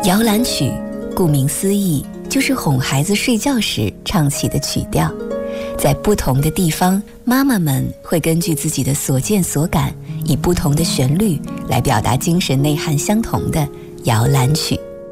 摇篮曲顾名思义，就是哄孩子睡觉时唱起的曲调。在不同的地方，妈妈们会根据自己的所见所感，以不同的旋律来表达精神内涵相同的摇篮曲。